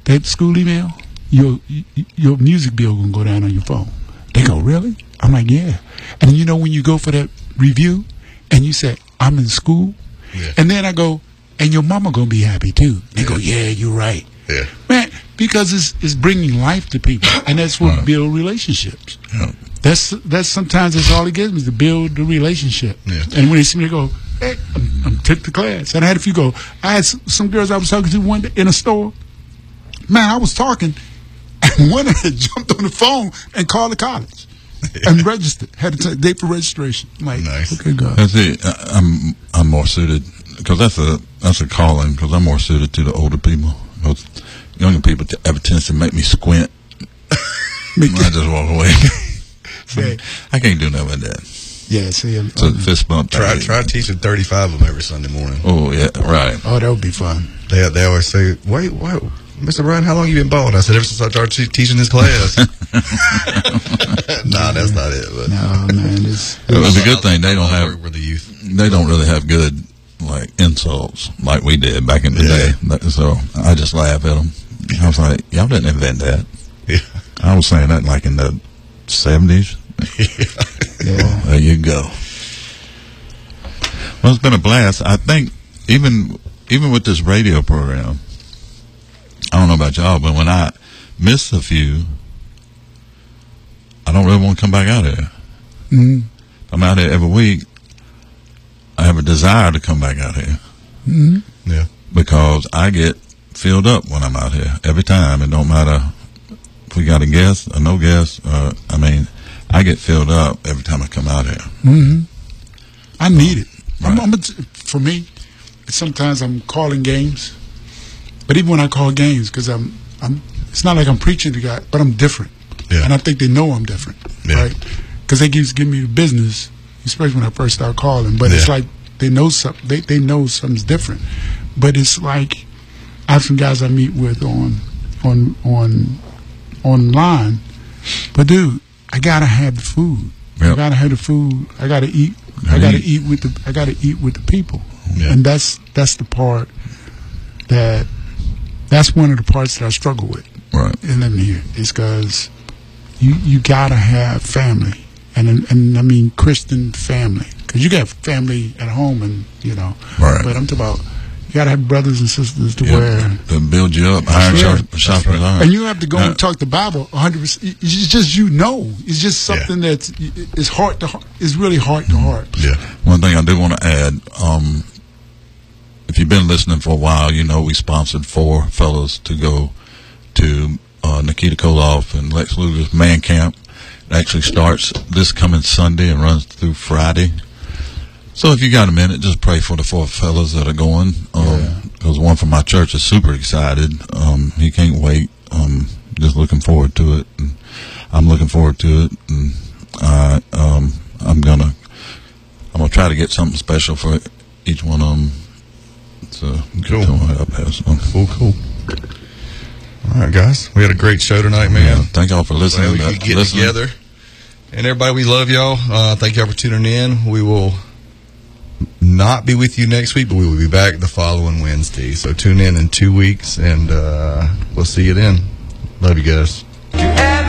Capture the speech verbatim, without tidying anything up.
that school email, your your music bill gonna go down on your phone. They go, really? I'm like, yeah. And you know when you go for that review and you say, I'm in school, yeah. and then I go, and your mama gonna be happy too. They yeah. go, yeah, you're right. Yeah. Man, because it's it's bringing life to people, and that's what right. build relationships. Yeah. That's that's sometimes that's all it gives me, to build the relationship. Yeah. And when they see me, they go, hey, I'm, I'm took the class. And I had a few go. I had some, some girls I was talking to one day in a store. Man, I was talking, and one of them jumped on the phone and called the college yeah. and registered. Had to take date for registration. I'm like, nice. Okay, God. That's it. I'm I'm more suited because that's a that's a calling because I'm more suited to the older people. Because younger people t- have a tendency to make me squint. I just walk away. See, I can't do nothing with that. Yeah, see, um, so fist bump. Try try teaching thirty-five of them every Sunday morning. Oh yeah, right. Oh, that would be fun. They they always say, "Wait, wait, Mister Ryan, how long you been bald?" I said, "Ever since I started te- teaching this class." Nah, that's not it. But. No, man, it's, it's well, a good thing they don't have. The youth. They don't really have good like insults like we did back in the yeah. day. So I just laugh at them. I was like, y'all didn't invent that. Yeah. I was saying that like in the seventies. Yeah. There you go. Well, it's been a blast. I think even even with this radio program, I don't know about y'all, but when I miss a few, I don't really want to come back out here. Mm-hmm. I'm out here every week. I have a desire to come back out here. Mm-hmm. Yeah. Because I get filled up when I'm out here every time. It don't matter if we got a guest or no guest. Uh, I mean, I get filled up every time I come out here. Mm-hmm. I need it. Right. I'm, I'm a t- for me, sometimes I'm calling games, but even when I call games, because I'm, I'm, it's not like I'm preaching to God, but I'm different, yeah. and I think they know I'm different, yeah. right? Because they used to give me the business, especially when I first started calling. But yeah. it's like they know something. They they know something's different. But it's like I have some guys I meet with on on on online. But dude, I gotta have the food. Yep. I gotta have the food. I gotta eat. I gotta eat with the. I gotta eat with the people. Yeah. And that's that's the part that that's one of the parts that I struggle with. Right. In living here is because you you gotta have family. And, and I mean Christian family, because you got family at home, and you know. Right. But I'm talking about you gotta have brothers and sisters to yep. where to build you up. Iron yeah. sharp, sharp right. iron. And you have to go uh, and talk the Bible one hundred percent. It's just you know. It's just something yeah. that's it's heart to heart. It's really heart to heart. Yeah. One thing I do want to add, um, if you've been listening for a while, you know we sponsored four fellas to go to uh, Nikita Koloff and Lex Luger's Man Camp. It actually starts this coming Sunday and runs through Friday. So if you got a minute, just pray for the four fellas that are going. Um, because yeah. one from my church is super excited. Um, he can't wait. Um, just looking forward to it. And I'm looking forward to it. And I, um, I'm gonna, I'm gonna try to get something special for each one of them. So cool. So. Cool, cool. All right, guys. We had a great show tonight, man. Yeah, thank y'all for listening. Glad we could get listening. together. And everybody, we love y'all. Uh, thank y'all for tuning in. We will not be with you next week, but we will be back the following Wednesday. So tune in in two weeks, and uh, we'll see you then. Love you guys.